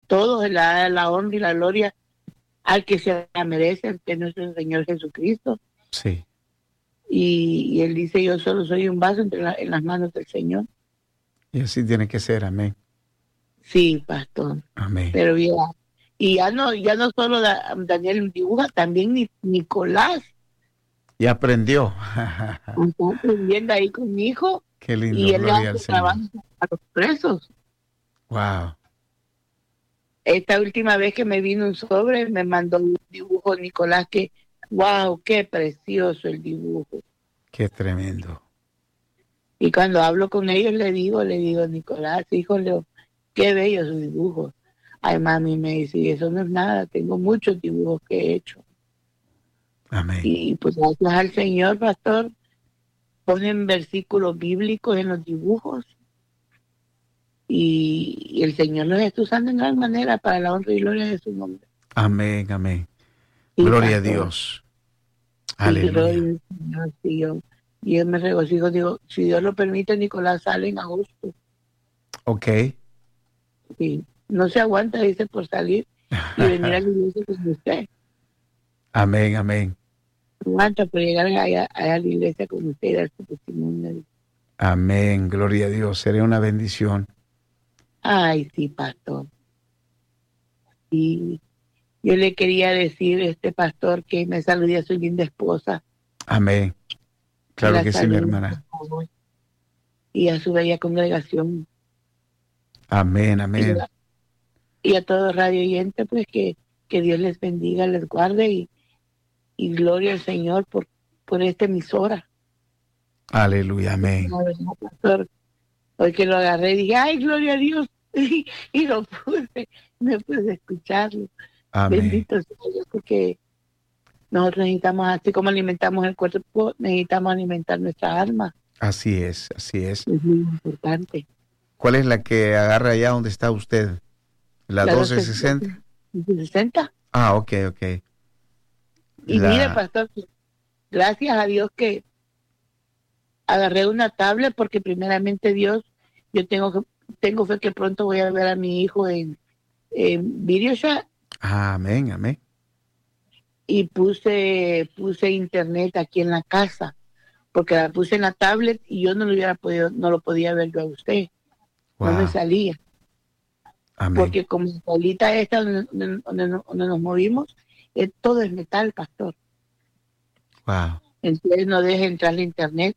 todo le da la honra y la gloria al que se la merece, que es nuestro Señor Jesucristo. Sí. Y él dice, yo solo soy un vaso en las manos del Señor. Y así tiene que ser, amén. Sí, pastor. Amén. Pero bien, y ya no solo Daniel dibuja, también Nicolás. Y aprendió. Está aprendiendo ahí con mi hijo. Qué lindo, Y él le gloria al hace Señor. trabajo a los presos. Wow. Esta última vez que me vino un sobre, me mandó un dibujo Nicolás que, wow, qué precioso el dibujo. Qué tremendo. Y cuando hablo con ellos le digo, Nicolás, híjole, qué bello su dibujo. Ay, mami, me dice, eso no es nada, tengo muchos dibujos que he hecho. Amén. Y pues gracias al Señor, pastor, ponen versículos bíblicos en los dibujos y el Señor los está usando en gran manera para la honra y gloria de su nombre. Amén, amén. Sí, Gloria pastor. a Dios. Sí, Aleluya. gloria al Señor, sí, yo me regocijo, digo, si Dios lo permite, Nicolás sale en agosto. Ok. Sí, no se aguanta, dice, por salir y venir a la iglesia con usted. Amén, amén. No aguanta por llegar allá a la iglesia con usted y dar su testimonio. Amén, gloria a Dios. Sería una bendición. Ay, sí, pastor. Y yo le quería decir, pastor, que me salude a su linda esposa. Amén. Claro La que sí, mi saludo, hermana. por favor, y a su bella congregación. Amén, amén. Y a todo radio oyente, pues que Dios les bendiga, les guarde y gloria al Señor por esta emisora. Aleluya, amén. La verdad, pastor, hoy que lo agarré, dije, ay, gloria a Dios. Y lo me puse a escucharlo. Amén. Bendito sea Dios, porque nosotros necesitamos, así como alimentamos el cuerpo, necesitamos alimentar nuestra alma. Así es, así es. Es muy importante. ¿Cuál es la que agarra allá donde está usted? ¿La 1260? 1260. Ah, ok, ok. Y mire, pastor, gracias a Dios que agarré una tablet, porque primeramente Dios, yo tengo fe que pronto voy a ver a mi hijo en video chat. Amén, amén. Y puse internet aquí en la casa, porque la puse en la tablet y yo no lo podía ver yo a usted. Wow. No me salía. Amén. Porque como la tablita esta donde nos movimos, todo es metal, pastor. Wow. Entonces no deja entrar la internet.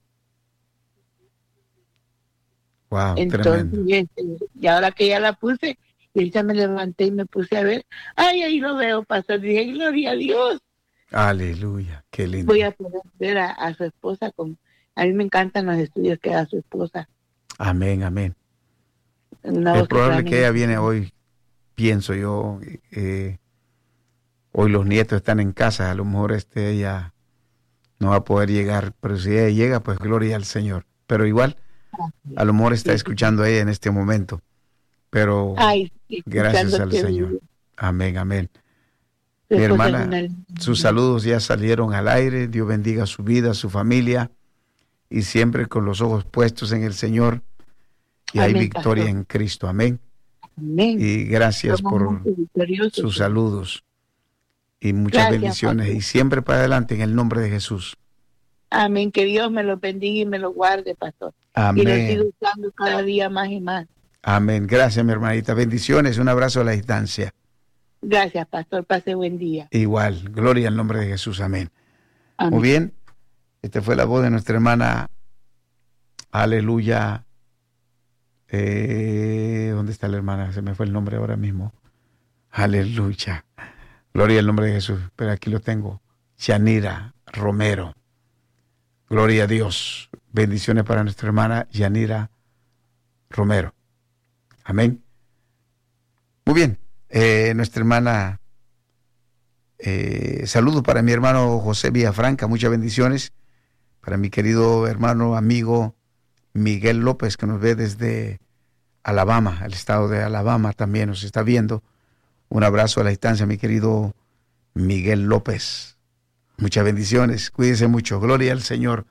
Wow, entonces, tremendo. Y ahora que ya la puse, y ahorita me levanté y me puse a ver. Ay, ahí lo veo, pastor. Dije, gloria a Dios. Aleluya, qué lindo. Voy a poder ver a su esposa. A mí me encantan los estudios que da su esposa. Amén, amén. Una Es probable que ella viene hoy, pienso yo. Hoy los nietos están en casa, a lo mejor ella no va a poder llegar, pero si ella llega, pues gloria al Señor. Pero igual, a lo mejor está escuchando a ella en este momento. Pero gracias al Señor. Amén, amén. Mi hermana, sus saludos ya salieron al aire. Dios bendiga su vida, su familia, y siempre con los ojos puestos en el Señor. Y amén, hay victoria, pastor, en Cristo. Amén. Amén. Y gracias por sus saludos. Y muchas bendiciones. Pastor. Y siempre para adelante en el nombre de Jesús. Amén. Que Dios me lo bendiga y me lo guarde, pastor. Amén. Y lo sigo usando cada día más y más. Amén. Gracias, mi hermanita. Bendiciones. Un abrazo a la distancia. Gracias, pastor. Pase buen día. Igual. Gloria al nombre de Jesús. Amén. Amén. Muy bien. Esta fue la voz de nuestra hermana. Aleluya. ¿Dónde está la hermana? Se me fue el nombre ahora mismo. Aleluya. Gloria al nombre de Jesús. Pero aquí lo tengo. Yanira Romero. Gloria a Dios. Bendiciones para nuestra hermana Yanira Romero. Amén. Muy bien. Nuestra hermana, saludos para mi hermano José Villafranca. Muchas bendiciones para mi querido hermano, amigo Miguel López, que nos ve desde Alabama, el estado de Alabama también nos está viendo. Un abrazo a la distancia, mi querido Miguel López. Muchas bendiciones, cuídese mucho, gloria al Señor.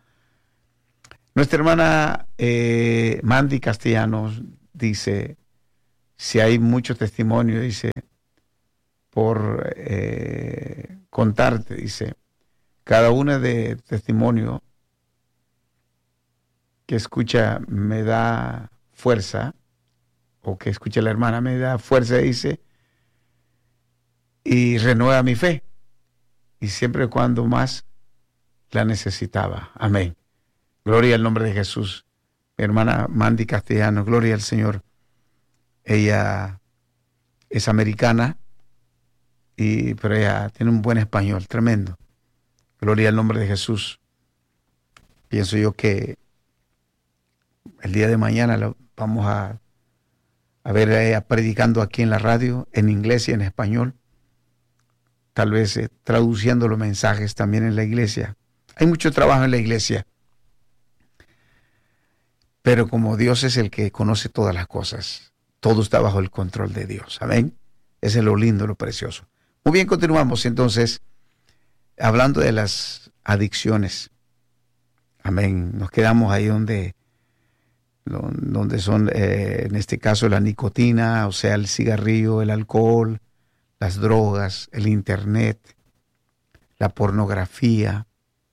Nuestra hermana Mandy Castellanos dice, si hay mucho testimonio, dice, por contarte, dice, cada una de testimonio que escucha me da fuerza, o que escucha la hermana me da fuerza, dice, y renueva mi fe, y siempre cuando más la necesitaba. Amén. Gloria al nombre de Jesús. Mi hermana Mandy Castellano, gloria al Señor. Ella es americana, pero ella tiene un buen español, tremendo. Gloria al nombre de Jesús. Pienso yo que el día de mañana vamos a ver a ella predicando aquí en la radio, en inglés y en español. Tal vez traduciendo los mensajes también en la iglesia. Hay mucho trabajo en la iglesia. Pero como Dios es el que conoce todas las cosas, todo está bajo el control de Dios. Amén. Ese es lo lindo, lo precioso. Muy bien, continuamos entonces hablando de las adicciones. Amén. Nos quedamos ahí donde son, en este caso, la nicotina, o sea, el cigarrillo, el alcohol, las drogas, el internet, la pornografía,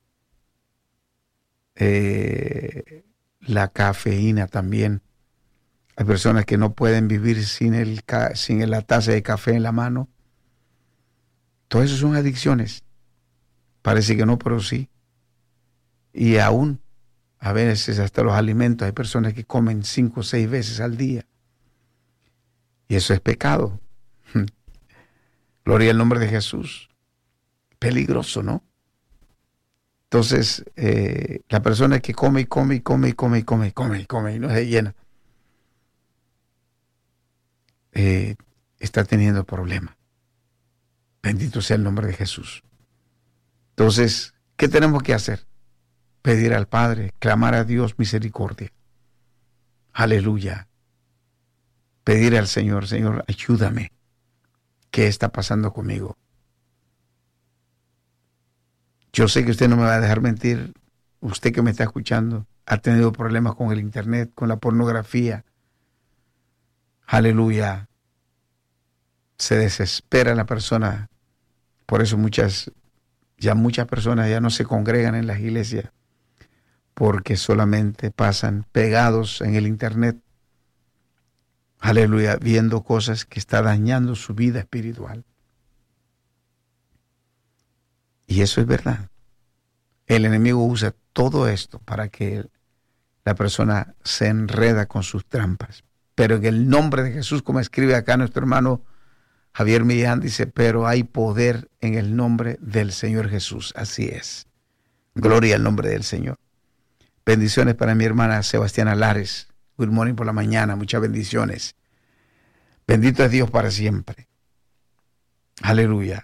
la cafeína también. Hay personas que no pueden vivir sin la taza de café en la mano. Todo eso son adicciones. Parece que no, pero sí. Y aún, a veces hasta los alimentos, hay personas que comen 5 o 6 veces al día. Y eso es pecado. Gloria al nombre de Jesús. Peligroso, ¿no? Entonces, la persona que come y no se llena, está teniendo problemas. Bendito sea el nombre de Jesús. Entonces, ¿qué tenemos que hacer? Pedir al Padre, clamar a Dios misericordia. Aleluya. Pedir al Señor, Señor, ayúdame. ¿Qué está pasando conmigo? Yo sé que usted no me va a dejar mentir. Usted que me está escuchando ha tenido problemas con el internet, con la pornografía. Aleluya. Se desespera la persona. Por eso muchas personas ya no se congregan en las iglesias, porque solamente pasan pegados en el internet. Aleluya, viendo cosas que están dañando su vida espiritual. Y eso es verdad. El enemigo usa todo esto para que la persona se enreda con sus trampas. Pero en el nombre de Jesús, como escribe acá nuestro hermano Javier Millán, dice, pero hay poder en el nombre del Señor Jesús. Así es. Gloria al nombre del Señor. Bendiciones para mi hermana Sebastiana Lares. Good morning por la mañana. Muchas bendiciones. Bendito es Dios para siempre. Aleluya.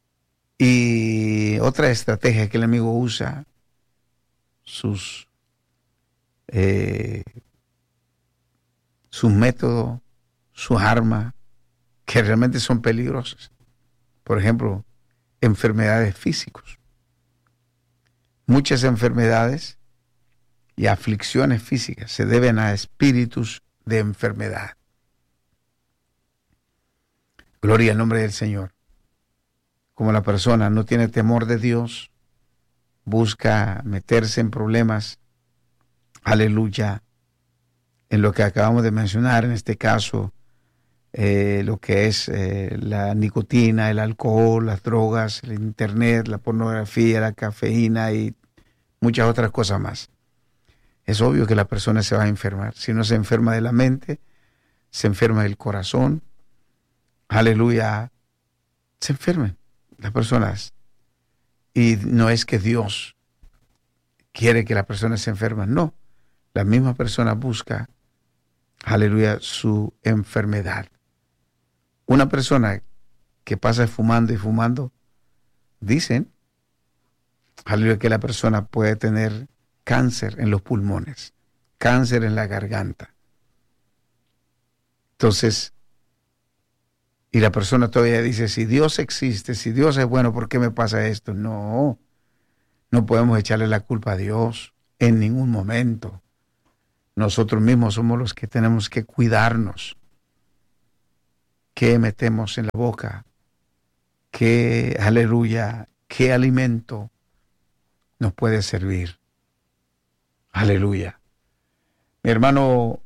Y otra estrategia que el enemigo usa, sus métodos, sus armas, que realmente son peligrosas. Por ejemplo, enfermedades físicas. Muchas enfermedades y aflicciones físicas se deben a espíritus de enfermedad. Gloria al nombre del Señor. Como la persona no tiene temor de Dios, busca meterse en problemas, aleluya, en lo que acabamos de mencionar, en este caso, lo que es la nicotina, el alcohol, las drogas, el internet, la pornografía, la cafeína y muchas otras cosas más. Es obvio que la persona se va a enfermar. Si no se enferma de la mente, se enferma del corazón. Aleluya. Se enferman las personas. Y no es que Dios quiere que las personas se enfermen. No. La misma persona busca, aleluya, su enfermedad. Una persona que pasa fumando y fumando, dicen, aleluya, que la persona puede tener cáncer en los pulmones, cáncer en la garganta. Entonces, y la persona todavía dice, si Dios existe, si Dios es bueno, ¿por qué me pasa esto? No podemos echarle la culpa a Dios en ningún momento. Nosotros mismos somos los que tenemos que cuidarnos. qué metemos en la boca, qué, aleluya, qué alimento nos puede servir. Aleluya. Mi hermano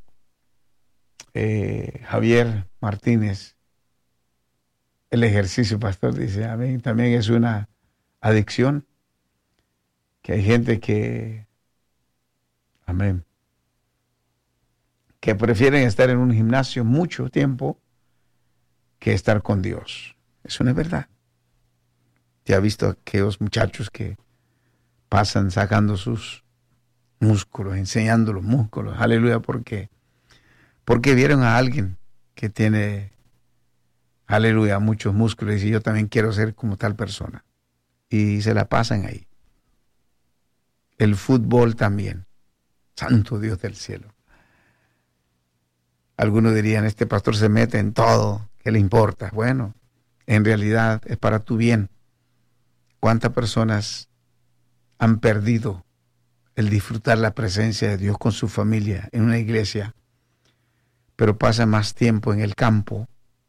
Javier Martínez, el ejercicio, pastor, dice, amén, también es una adicción, que hay gente que, amén, que prefieren estar en un gimnasio mucho tiempo que estar con Dios. Eso no es verdad. ¿Ya ha visto aquellos muchachos que pasan sacando sus músculos, enseñando los músculos? Aleluya, porque vieron a alguien que tiene, aleluya, muchos músculos y dice, yo también quiero ser como tal persona. Y se la pasan ahí. El fútbol también. Santo Dios del cielo. Algunos dirían, este pastor se mete en todo, ¿qué le importa? Bueno, en realidad es para tu bien. ¿Cuántas personas han perdido el disfrutar la presencia de Dios con su familia en una iglesia, pero pasan más tiempo en el campo?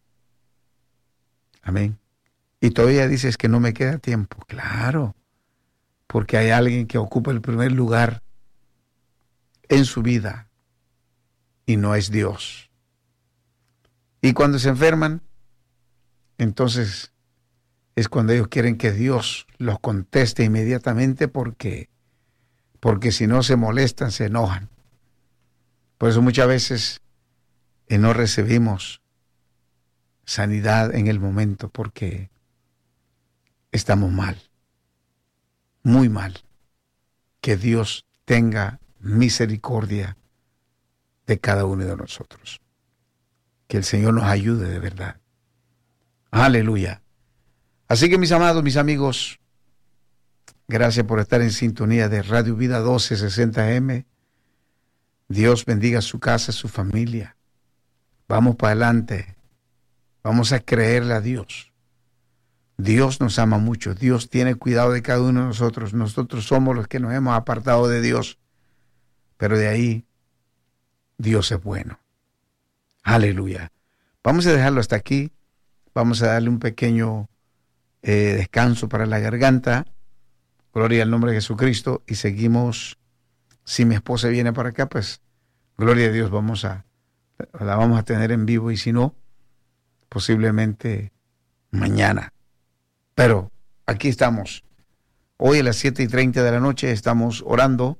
Amén. Y todavía dices que no me queda tiempo. Claro, porque hay alguien que ocupa el primer lugar en su vida y no es Dios. Y cuando se enferman, entonces es cuando ellos quieren que Dios los conteste inmediatamente porque si no se molestan, se enojan. Por eso muchas veces no recibimos sanidad en el momento porque estamos mal, muy mal. Que Dios tenga misericordia de cada uno de nosotros. Que el Señor nos ayude de verdad. Aleluya. Así que mis amados, mis amigos, gracias por estar en sintonía de Radio Vida 1260M. Dios bendiga su casa, su familia. Vamos para adelante. Vamos a creerle a Dios. Dios nos ama mucho. Dios tiene cuidado de cada uno de nosotros. Nosotros somos los que nos hemos apartado de Dios. Pero de ahí, Dios es bueno. Aleluya. Vamos a dejarlo hasta aquí. Vamos a darle un pequeño descanso para la garganta. Gloria al nombre de Jesucristo. Y seguimos. Si mi esposa viene para acá, pues, gloria a Dios, la vamos a tener en vivo. Y si no, posiblemente mañana. Pero aquí estamos. Hoy a las 7:30 de la noche estamos orando,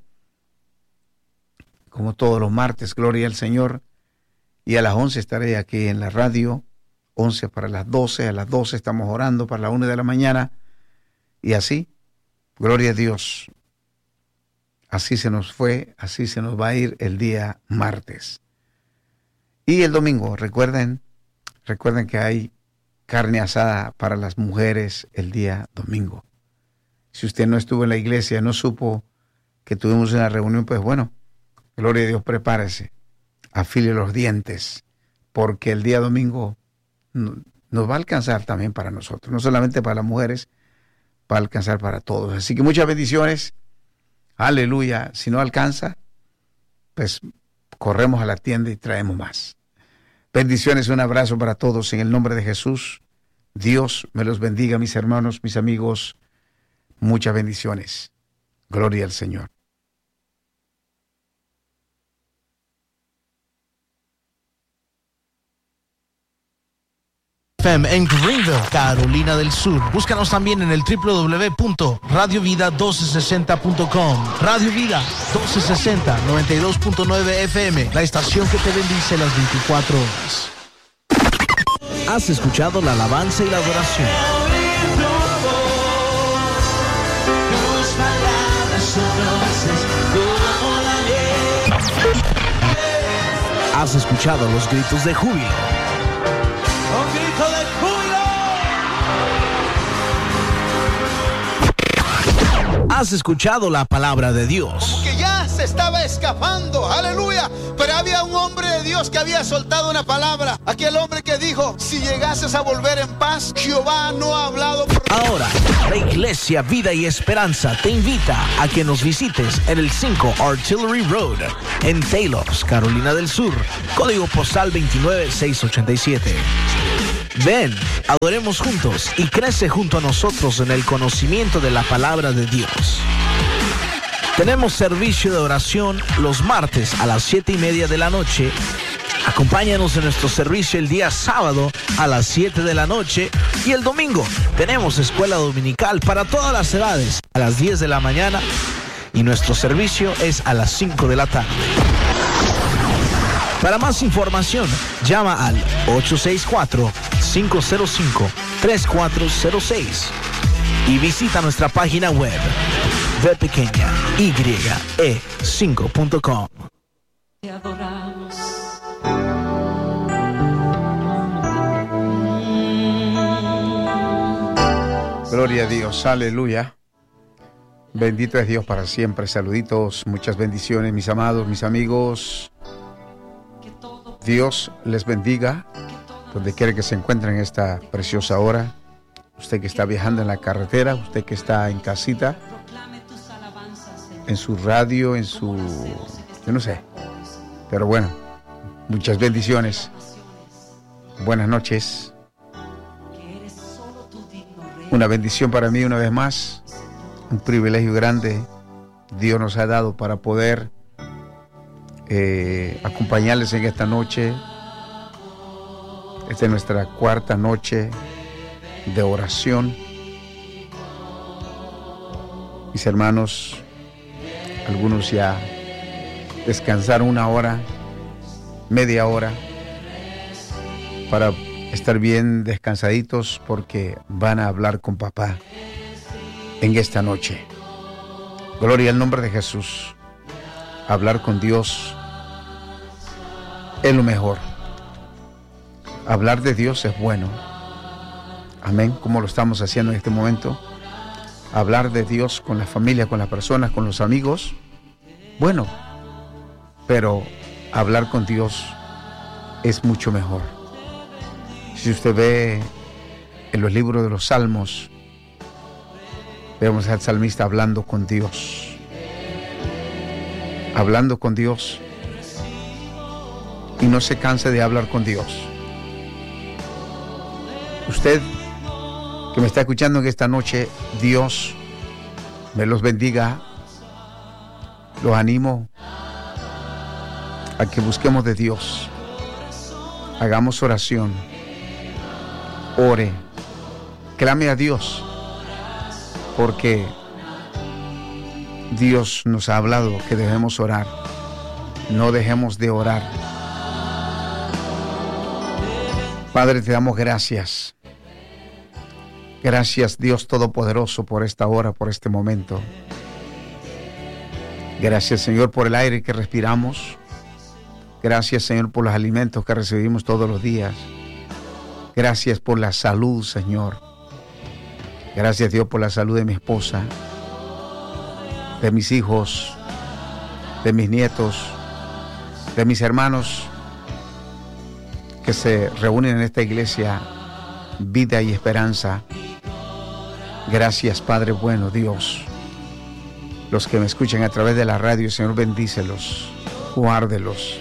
como todos los martes, gloria al Señor. Y a las 11 estaré aquí en la radio, 11 para las 12, a las 12 estamos orando para la 1 de la mañana. Y así, gloria a Dios. Así se nos fue, así se nos va a ir el día martes. Y el domingo, recuerden que hay carne asada para las mujeres el día domingo. Si usted no estuvo en la iglesia, no supo que tuvimos una reunión, pues bueno, gloria a Dios, prepárese, afile los dientes, porque el día domingo nos va a alcanzar también para nosotros, no solamente para las mujeres, va a alcanzar para todos. Así que muchas bendiciones, aleluya. Si no alcanza, pues corremos a la tienda y traemos más. Bendiciones, un abrazo para todos en el nombre de Jesús. Dios me los bendiga, mis hermanos, mis amigos. Muchas bendiciones. Gloria al Señor. En Greenville, Carolina del Sur. Búscanos también en el www.radiovida1260.com. Radio Vida 1260, 92.9 FM, la estación que te bendice las 24 horas. Has escuchado la alabanza y la adoración. Has escuchado los gritos de júbilo. Has escuchado la palabra de Dios. Como que ya se estaba escapando, aleluya. Pero había un hombre de Dios que había soltado una palabra. Aquel hombre que dijo, si llegases a volver en paz, Jehová no ha hablado por... Ahora, la Iglesia Vida y Esperanza te invita a que nos visites en el 5 Artillery Road, en Taylors, Carolina del Sur, código postal 29687. Ven, adoremos juntos y crece junto a nosotros en el conocimiento de la palabra de Dios. Tenemos servicio de oración los martes a las 7:30 de la noche. Acompáñanos en nuestro servicio el día sábado a las 7 de la noche. Y el domingo tenemos escuela dominical para todas las edades a las 10 de la mañana. Y nuestro servicio es a las 5 de la tarde. Para más información, llama al 864-505-3406 y visita nuestra página web vpequeñaye5.com. Te adoramos. Gloria a Dios, aleluya. Bendito es Dios para siempre. Saluditos, muchas bendiciones, mis amados, mis amigos. Dios les bendiga donde quiera que se encuentren en esta preciosa hora. Usted que está viajando en la carretera, usted que está en casita, en su radio, en su... yo no sé. Pero bueno, muchas bendiciones. Buenas noches. Una bendición para mí una vez más. Un privilegio grande Dios nos ha dado para poder acompañarles en esta noche. Esta es nuestra cuarta noche de oración. Mis hermanos, algunos ya descansaron una hora, media hora, para estar bien descansaditos porque van a hablar con papá en esta noche. Gloria al nombre de Jesús. Hablar con Dios es lo mejor. Hablar de Dios es bueno. Amén, como lo estamos haciendo en este momento. Hablar de Dios con la familia, con las personas, con los amigos, bueno, pero hablar con Dios es mucho mejor. Si usted ve en los libros de los Salmos, vemos al salmista hablando con Dios. Hablando con Dios. Y no se canse de hablar con Dios. Usted que me está escuchando en esta noche, Dios me los bendiga. Los animo a que busquemos de Dios. Hagamos oración. Ore. Clame a Dios. Porque Dios nos ha hablado que debemos orar. No dejemos de orar. Padre, te damos gracias. Gracias, Dios Todopoderoso, por esta hora, por este momento. Gracias, Señor, por el aire que respiramos. Gracias, Señor, por los alimentos que recibimos todos los días. Gracias por la salud, Señor. Gracias, Dios, por la salud de mi esposa, de mis hijos, de mis nietos, de mis hermanos que se reúnen en esta iglesia, Vida y Esperanza. Gracias, Padre bueno, Dios. Los que me escuchan a través de la radio, Señor, bendícelos, guárdelos.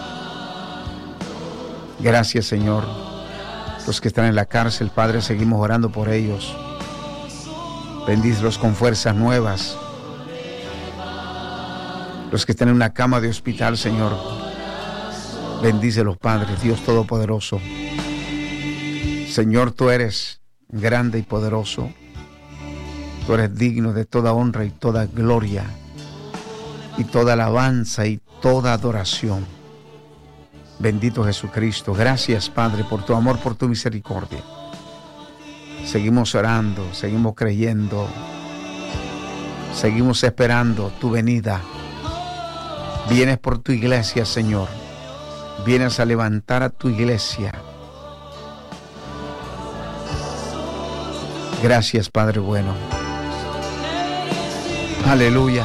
Gracias, Señor. Los que están en la cárcel, Padre, seguimos orando por ellos. Bendícelos con fuerzas nuevas. Los que están en una cama de hospital, Señor, bendícelos, Padre, Dios Todopoderoso. Señor, tú eres grande y poderoso. Tú eres digno de toda honra y toda gloria, y toda alabanza y toda adoración. Bendito Jesucristo. Gracias, Padre, por tu amor, por tu misericordia. Seguimos orando, seguimos creyendo, seguimos esperando tu venida. Vienes por tu iglesia, Señor. Vienes a levantar a tu iglesia. Gracias, Padre bueno. Aleluya.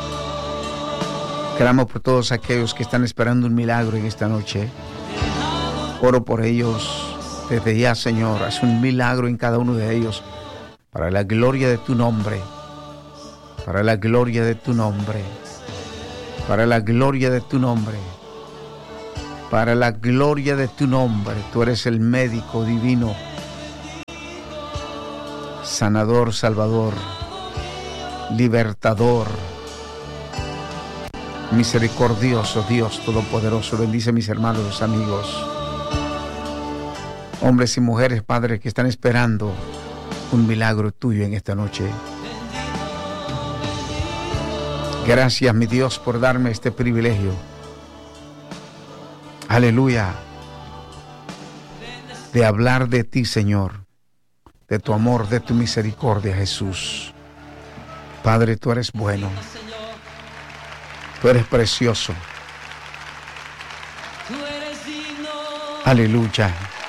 Clamo por todos aquellos que están esperando un milagro en esta noche. Oro por ellos desde ya, Señor. Haz un milagro en cada uno de ellos, para la gloria de tu nombre. Para la gloria de tu nombre. Para la gloria de tu nombre. para la gloria de tu nombre. Tú eres el médico divino, sanador, salvador, libertador, misericordioso Dios todopoderoso. Bendice a mis hermanos, amigos, hombres y mujeres, Padre, que están esperando un milagro tuyo en esta noche. Gracias, mi Dios, por darme este privilegio. Aleluya. De hablar de ti, Señor, de tu amor, de tu misericordia, Jesús. Padre, tú eres bueno. Tú eres precioso. Aleluya.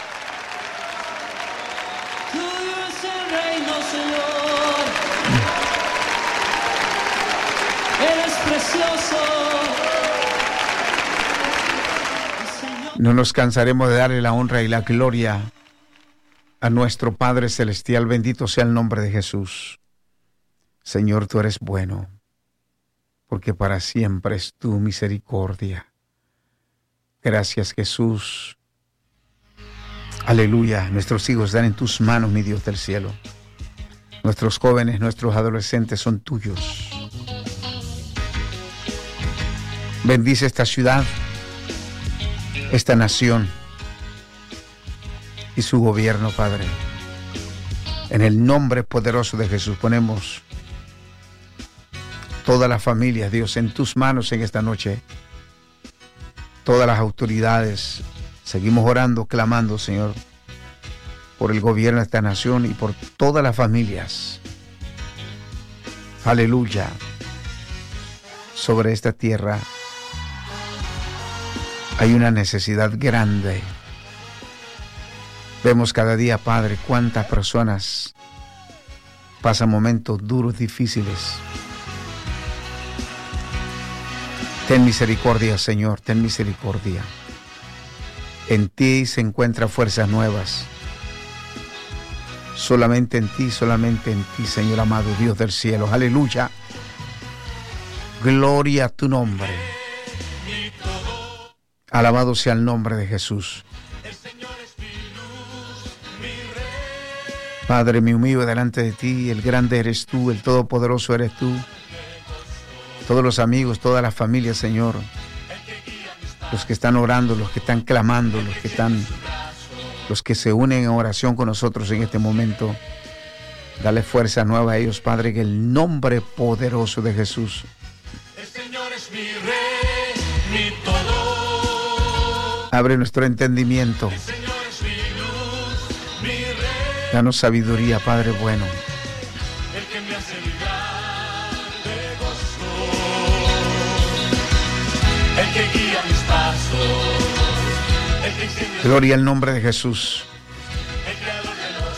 No nos cansaremos de darle la honra y la gloria a nuestro Padre Celestial. Bendito sea el nombre de Jesús. Señor, tú eres bueno, porque para siempre es tu misericordia. Gracias, Jesús. Aleluya. Nuestros hijos están en tus manos, mi Dios del cielo. Nuestros jóvenes, nuestros adolescentes son tuyos. Bendice esta ciudad, esta nación y su gobierno, Padre. En el nombre poderoso de Jesús ponemos todas las familias, Dios, en tus manos en esta noche. Todas las autoridades. Seguimos orando, clamando, Señor, por el gobierno de esta nación y por todas las familias. Aleluya. Sobre esta tierra hay una necesidad grande. Vemos cada día, Padre, cuántas personas pasan momentos duros, difíciles. Ten misericordia, Señor, ten misericordia. En ti se encuentran fuerzas nuevas. Solamente en ti, Señor amado, Dios del cielo. Aleluya. Gloria a tu nombre. Alabado sea el nombre de Jesús. Padre, me humillo delante de ti. El grande eres tú, el todopoderoso eres tú. Todos los amigos, todas las familias, Señor. Los que están orando, los que están clamando, los que se unen en oración con nosotros en este momento. Dale fuerza nueva a ellos, Padre, en el nombre poderoso de Jesús. El Señor es mi rey, mi todo. Abre nuestro entendimiento. El Señor es mi luz, mi rey. Danos sabiduría, Padre bueno. El que me hace vibrar de gozo. El que guía mis pasos. El que enciende. Gloria al nombre de Jesús. El creador de los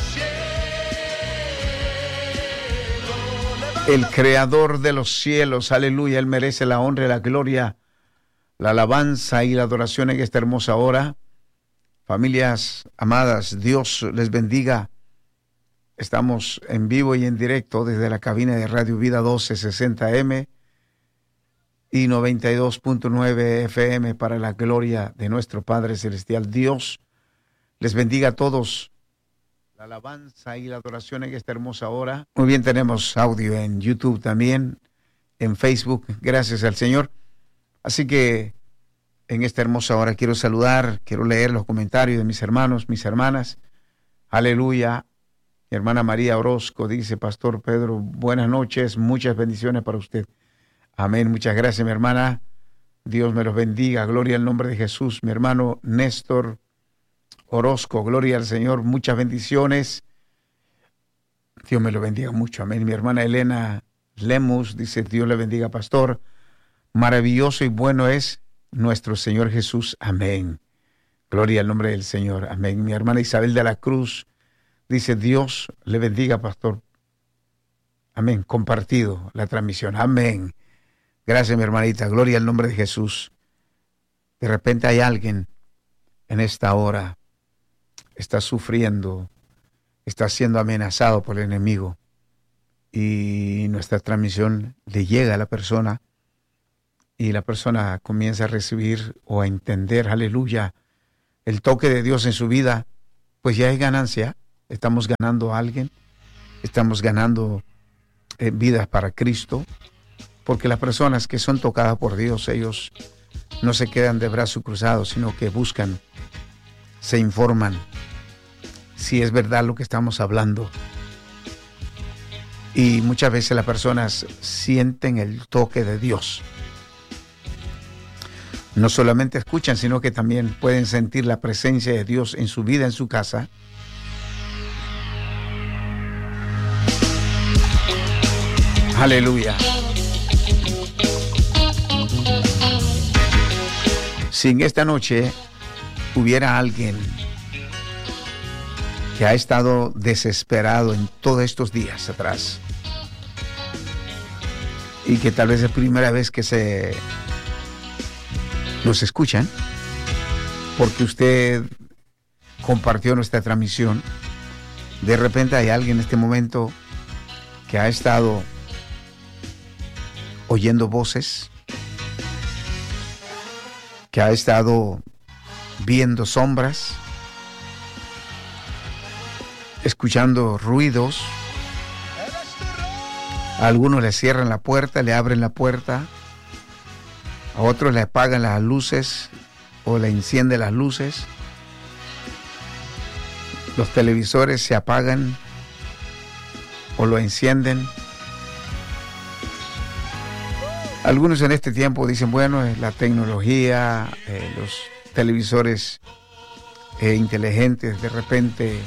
cielos. El creador de los cielos, aleluya. Él merece la honra y la gloria, la alabanza y la adoración en esta hermosa hora. Familias amadas, Dios les bendiga. Estamos en vivo y en directo desde la cabina de Radio Vida 1260M y 92.9 FM para la gloria de nuestro Padre Celestial. Dios les bendiga a todos. La alabanza y la adoración en esta hermosa hora. Muy bien, tenemos audio en YouTube también, en Facebook, gracias al Señor. Así que en esta hermosa hora quiero saludar, quiero leer los comentarios de mis hermanos, mis hermanas. Aleluya. Mi hermana María Orozco dice: Pastor Pedro, buenas noches, muchas bendiciones para usted. Amén, muchas gracias, mi hermana. Dios me los bendiga, gloria al nombre de Jesús. Mi hermano Néstor Orozco, gloria al Señor, muchas bendiciones. Dios me lo bendiga mucho, amén. Mi hermana Elena Lemus dice: Dios le bendiga, pastor. Maravilloso y bueno es nuestro Señor Jesús, amén. Gloria al nombre del Señor, amén. Mi hermana Isabel de la Cruz dice: Dios le bendiga, pastor. Amén. Compartido la transmisión, amén. Gracias, mi hermanita. Gloria al nombre de Jesús. De repente hay alguien en esta hora, está sufriendo, está siendo amenazado por el enemigo, y nuestra transmisión le llega a la persona y la persona comienza a recibir o a entender, aleluya, el toque de Dios en su vida, pues ya es ganancia. Estamos ganando a alguien, estamos ganando vidas para Cristo, porque las personas que son tocadas por Dios, ellos no se quedan de brazos cruzados, sino que buscan, se informan si es verdad lo que estamos hablando. Y muchas veces las personas sienten el toque de Dios. No solamente escuchan, sino que también pueden sentir la presencia de Dios en su vida, en su casa. Aleluya. Si en esta noche hubiera alguien que ha estado desesperado en todos estos días atrás y que tal vez es la primera vez que nos escuchan, porque usted compartió nuestra transmisión, de repente hay alguien en este momento que ha estado oyendo voces, que ha estado viendo sombras, escuchando ruidos. A algunos le cierran la puerta, le abren la puerta, a otros le apagan las luces o le encienden las luces. Los televisores se apagan o lo encienden. Algunos en este tiempo dicen, bueno, la tecnología, los televisores inteligentes de repente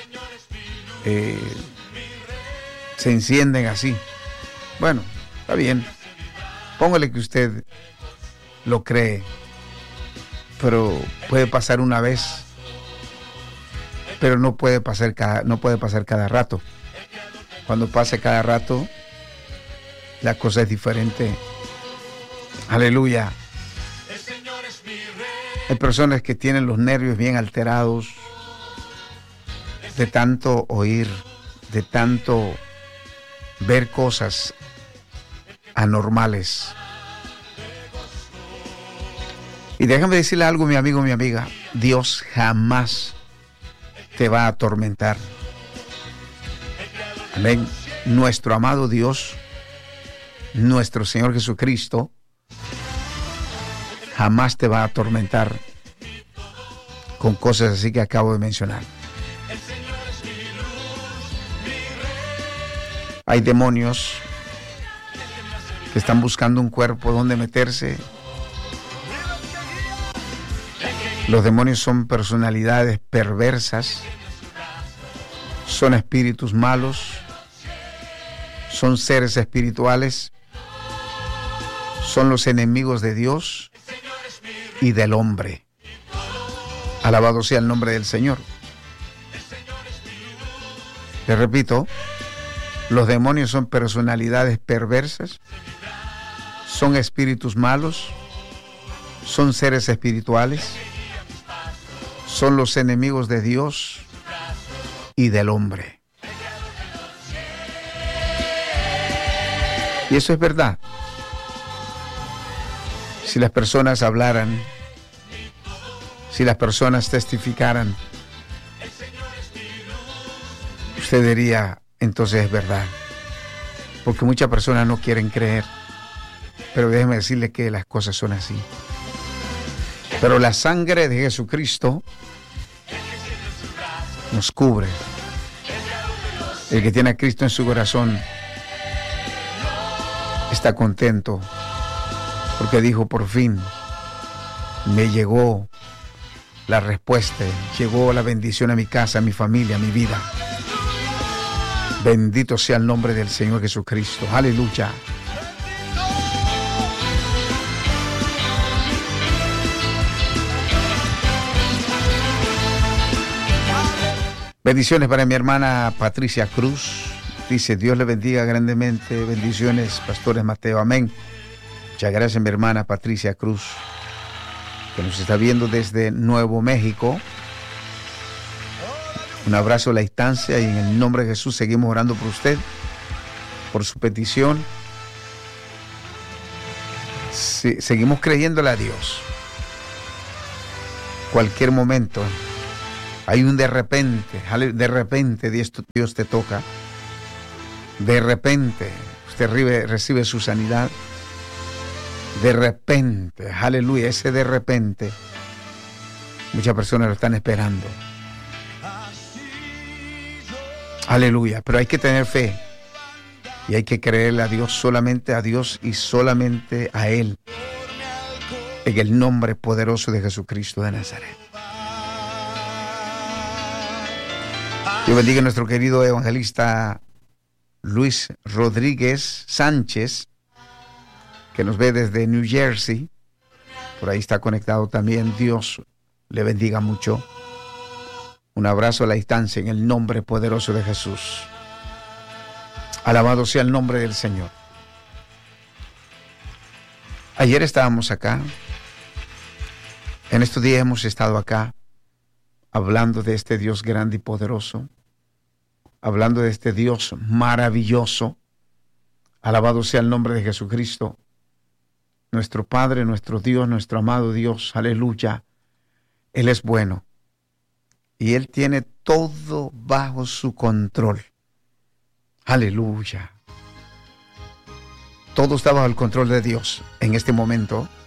se encienden así. Bueno, está bien. Póngale que usted lo cree, pero puede pasar una vez, pero no puede pasar cada rato. Cuando pase cada rato, la cosa es diferente. Aleluya. Hay personas que tienen los nervios bien alterados de tanto oír, de tanto ver cosas anormales. Y déjame decirle algo, mi amigo, mi amiga. Dios jamás te va a atormentar. Amén. Nuestro amado Dios, nuestro Señor Jesucristo, jamás te va a atormentar con cosas así que acabo de mencionar. Hay demonios que están buscando un cuerpo donde meterse. Los demonios son personalidades perversas, son espíritus malos, son seres espirituales, son los enemigos de Dios y del hombre. Alabado sea el nombre del Señor. Le repito, los demonios son personalidades perversas, son espíritus malos, son seres espirituales, son los enemigos de Dios y del hombre. Y eso es verdad. Si las personas hablaran, si las personas testificaran, usted diría, entonces es verdad. Porque muchas personas no quieren creer. Pero déjeme decirle que las cosas son así. Pero la sangre de Jesucristo nos cubre. El que tiene a Cristo en su corazón está contento, porque dijo, por fin me llegó la respuesta, llegó la bendición a mi casa, a mi familia, a mi vida. Bendito sea el nombre del Señor Jesucristo. Aleluya. Bendiciones para mi hermana Patricia Cruz. Dice, Dios le bendiga grandemente. Bendiciones, pastores Mateo. Amén. Muchas gracias, mi hermana Patricia Cruz, que nos está viendo desde Nuevo México. Un abrazo a la distancia y en el nombre de Jesús seguimos orando por usted, por su petición. seguimos creyéndole a Dios. Cualquier momento hay un de repente Dios te toca. De repente usted recibe su sanidad. De repente, aleluya, ese de repente muchas personas lo están esperando. Aleluya, pero hay que tener fe y hay que creerle a Dios, solamente a Dios y solamente a Él, en el nombre poderoso de Jesucristo de Nazaret. Dios bendiga a nuestro querido evangelista Luis Rodríguez Sánchez, que nos ve desde New Jersey. Por ahí está conectado también. Dios le bendiga mucho. Un abrazo a la distancia en el nombre poderoso de Jesús. Alabado sea el nombre del Señor. Ayer estábamos acá. En estos días hemos estado acá hablando de este Dios grande y poderoso. Hablando de este Dios maravilloso. Alabado sea el nombre de Jesucristo. Nuestro Padre, nuestro Dios, nuestro amado Dios. Aleluya. Él es bueno. Y Él tiene todo bajo su control. Aleluya. Todo está bajo el control de Dios en este momento.